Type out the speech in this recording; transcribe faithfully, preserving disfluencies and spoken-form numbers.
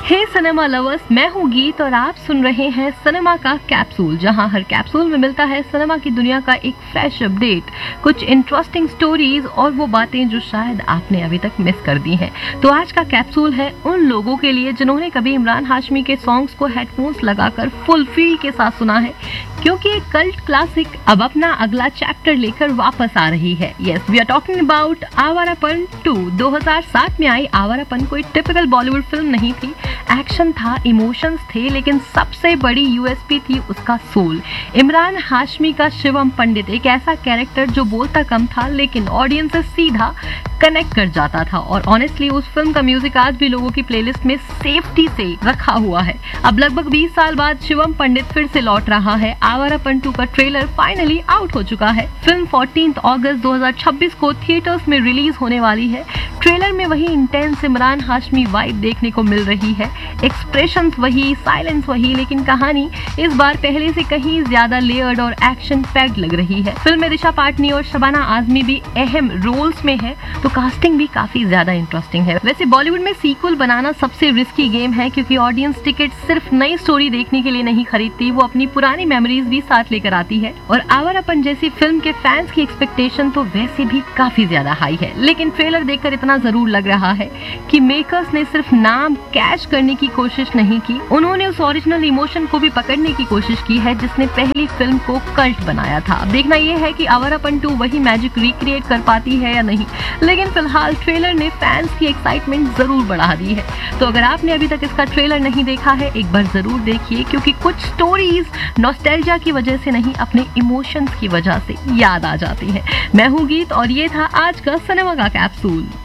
हे cinema lovers, मैं हूँ गीत और आप सुन रहे हैं सिनेमा का कैप्सूल, जहां हर कैप्सूल में मिलता है सिनेमा की दुनिया का एक फ्रेश अपडेट, कुछ इंटरेस्टिंग स्टोरीज और वो बातें जो शायद आपने अभी तक मिस कर दी हैं। तो आज का कैप्सूल है उन लोगों के लिए जिन्होंने कभी इमरान हाशमी के सॉन्ग्स को हेडफोन्स लगाकर फुल फील के साथ सुना है, क्योंकि एक कल्ट क्लासिक अब अपना अगला चैप्टर लेकर वापस आ रही है। Yes, we are talking about Awarapan to. दो हज़ार सात में आई आवारापन कोई टिपिकल बॉलीवुड फिल्म नहीं थी। एक्शन था, इमोशंस थे, लेकिन सबसे बड़ी यूएसपी थी उसका सोल। इमरान हाशमी का शिवम पंडित एक ऐसा कैरेक्टर जो बोलता कम था लेकिन ऑडियंस से सीधा कनेक्ट कर जाता था। और ऑनेस्टली उस फिल्म का म्यूजिक आज भी लोगों की प्लेलिस्ट में सेफ्टी से रखा हुआ है। अब लगभग बीस साल बाद शिवम पंडित फिर से लौट रहा है। आवारापन टू का ट्रेलर फाइनली आउट हो चुका है। फिल्म चौदह अगस्त दो हज़ार छब्बीस को थिएटर्स में रिलीज होने वाली है। ट्रेलर में वही इंटेंस इमरान हाशमी वाइब देखने को मिल रही है, एक्सप्रेशंस वही, साइलेंस वही, लेकिन कहानी इस बार पहले से कहीं ज्यादा लेयर्ड और एक्शन पैक्ड लग रही है। फिल्म में दिशा पाटनी और शबाना आजमी भी अहम रोल्स में है, तो कास्टिंग भी काफी ज्यादा इंटरेस्टिंग है। वैसे बॉलीवुड में सीक्वल बनाना सबसे रिस्की गेम है, क्योंकि ऑडियंस टिकट सिर्फ नई स्टोरी देखने के लिए नहीं खरीदती, वो अपनी पुरानी मेमोरीज भी साथ लेकर आती है। और आवारापन जैसी फिल्म के फैंस की एक्सपेक्टेशन तो वैसे भी काफी ज्यादा हाई है, लेकिन ट्रेलर देखकर इतना जरूर लग रहा है कि मेकर्स ने सिर्फ नाम कैच करने की कोशिश नहीं की, उन्होंने उस ओरिजिनल इमोशन को भी पकड़ने की कोशिश की है जिसने पहली फिल्म को कल्ट बनाया था। अब देखना यह है कि आवारापन टू वही मैजिक रिक्रिएट कर पाती है या नहीं, लेकिन फिलहाल ट्रेलर ने फैंस की एक्साइटमेंट जरूर बढ़ा दी है। तो अगर आपने अभी तक इसका ट्रेलर नहीं देखा है, एक बार जरूर देखिए, क्योंकि कुछ स्टोरीज नॉस्टैल्जिया की वजह से नहीं, अपने इमोशंस की वजह से याद आ जाती है। मैं हूँ गीत और ये था आज का सिनेमा का कैप्सूल।